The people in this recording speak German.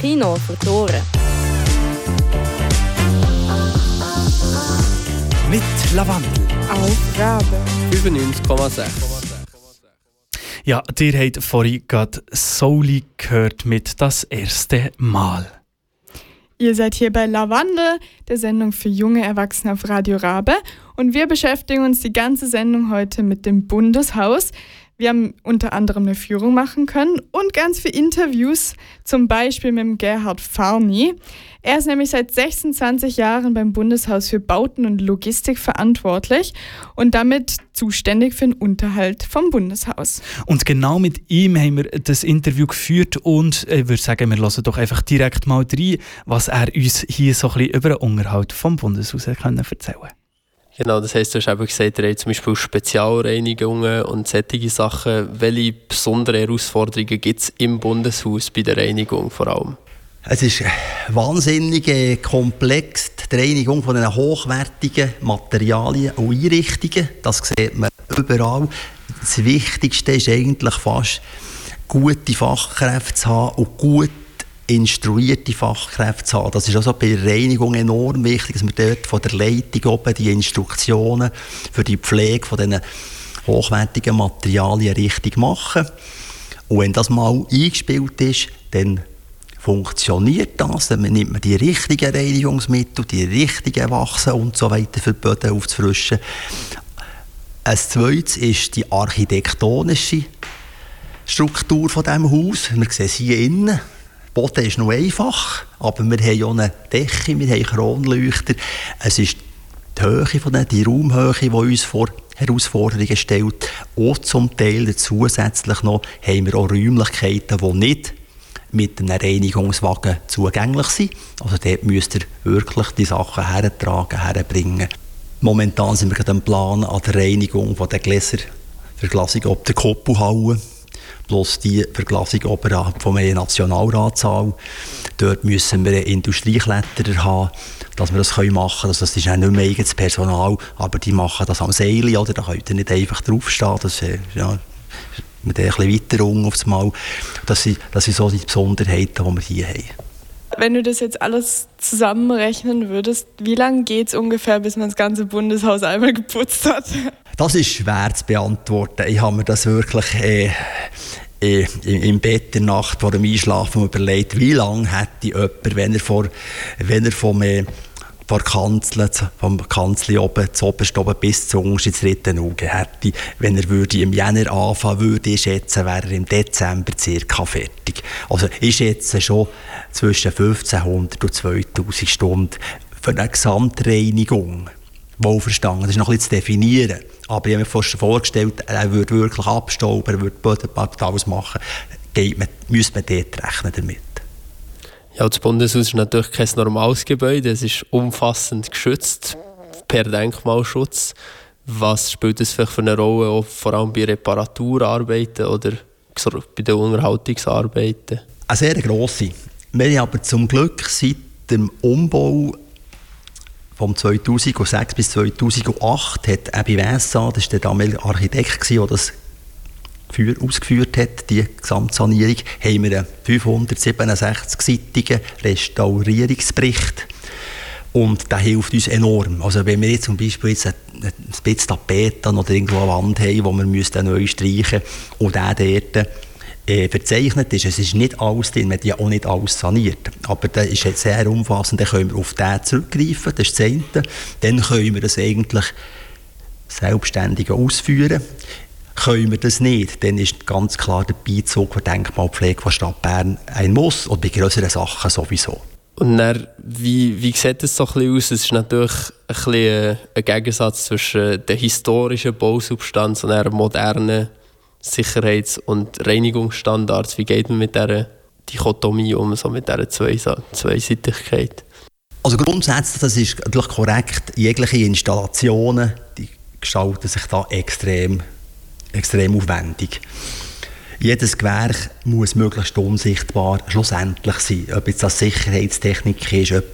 Kino für die Ohren. Mit Lavendel. Auf Rabe. 95,6. Ja, ihr habt vorhin gerade Souli gehört mit «Das erste Mal». Ihr seid hier bei Lavendel, der Sendung für junge Erwachsene auf Radio Rabe. Und wir beschäftigen uns die ganze Sendung heute mit dem Bundeshaus. Wir haben unter anderem eine Führung machen können und ganz viele Interviews, zum Beispiel mit dem Gerhard Farny. Er ist nämlich seit 26 Jahren beim Bundeshaus für Bauten und Logistik verantwortlich und damit zuständig für den Unterhalt vom Bundeshaus. Und genau mit ihm haben wir das Interview geführt und ich würde sagen, wir hören doch einfach direkt mal rein, was er uns hier so ein bisschen über den Unterhalt vom Bundeshaus erzählen kann. Genau, das heisst, du hast eben gesagt, ihr habt zum Beispiel Spezialreinigungen und solche Sachen. Welche besonderen Herausforderungen gibt es im Bundeshaus bei der Reinigung vor allem? Es ist wahnsinnig komplex, die Reinigung von diesen hochwertigen Materialien und Einrichtungen. Das sieht man überall. Das Wichtigste ist eigentlich fast, gute Fachkräfte zu haben und gut instruierte Fachkräfte zu haben. Das ist also bei der Reinigung enorm wichtig, dass wir dort von der Leitung oben die Instruktionen für die Pflege von diesen hochwertigen Materialien richtig machen. Und wenn das mal eingespielt ist, dann funktioniert das, dann nimmt man die richtigen Reinigungsmittel, die richtigen Wachsen und so weiter für die Böden aufzufrischen. Ein zweites ist die architektonische Struktur von diesem Haus. Wir sehen es hier innen. Der Boden ist noch einfach, aber wir haben auch eine Decke, wir haben Kronleuchter. Es ist die Höhe die Raumhöhe, die uns vor Herausforderungen stellt. Und zum Teil zusätzlich noch haben wir auch Räumlichkeiten, die nicht mit einem Reinigungswagen zugänglich sind. Also dort müsst ihr wirklich die Sachen hertragen, herbringen. Momentan sind wir gerade am Plan an der Reinigung von der Gläserverglasung ob der Koppelhalle. Plus die Verglasung oberhalb vom Nationalratssaal. Dort müssen wir einen Industriekletterer haben, dass wir das machen können. Also das ist auch nicht mehr eigenes Personal, aber die machen das am Seil, oder? Da könnt ihr nicht einfach draufstehen. Das ist, ja, mit ein bisschen weiter unten aufs Mal. Das sind so die Besonderheiten, die wir hier haben. Wenn du das jetzt alles zusammenrechnen würdest, wie lange geht es ungefähr, bis man das ganze Bundeshaus einmal geputzt hat? Das ist schwer zu beantworten. Ich habe mir das wirklich im Bett in der Nacht vor dem Einschlafen überlegt, wie lange hätte jemand, wenn er vom Kanzli oben, das oberste oben bis zu uns ins dritte Auge hätte. Wenn er im Jänner anfangen würde, ich schätzen, wäre er im Dezember circa fertig. Also ich schätze schon zwischen 1500 und 2000 Stunden für eine Gesamtreinigung. Wohlverstanden, das ist noch ein bisschen zu definieren. Aber ich habe mir vorgestellt, er würde wirklich abstauben, er würde Bodenpapier alles machen. Müsste man dort rechnen damit. Ja, das Bundeshaus ist natürlich kein normales Gebäude, es ist umfassend geschützt per Denkmalschutz. Was spielt das vielleicht für eine Rolle, auch vor allem bei Reparaturarbeiten oder bei den Unterhaltungsarbeiten? Eine sehr grosse. Wir haben aber zum Glück seit dem Umbau von 2006 bis 2008 hat Abi Vincent, das war der damalige Architekt, der das ausgeführt hat, die Gesamtsanierung, haben wir einen 567-seitigen Restaurierungsbericht. Und der hilft uns enorm. Also wenn wir jetzt zum Beispiel jetzt ein bisschen Tapeten oder irgendwo eine Wand haben, wo wir neu streichen müssen, und der dort verzeichnet ist, es ist nicht alles drin, wir haben ja auch nicht alles saniert. Aber der ist jetzt sehr umfassend, dann können wir auf den zurückgreifen, das ist das eine. Dann können wir das eigentlich selbstständig ausführen. Können wir das nicht, dann ist ganz klar der Beizug der Denkmalpflege von Stadt Bern ein Muss und bei grösseren Sachen sowieso. Und dann, wie sieht es so ein bisschen aus? Es ist natürlich ein bisschen ein Gegensatz zwischen der historischen Bausubstanz und einer modernen Sicherheits- und Reinigungsstandards. Wie geht man mit dieser Dichotomie um, so mit dieser Zweiseitigkeit? Also grundsätzlich, das ist natürlich korrekt, jegliche Installationen, die gestalten sich da extrem aufwendig. Jedes Gewerk muss möglichst unsichtbar schlussendlich sein. Ob jetzt das Sicherheitstechnik ist,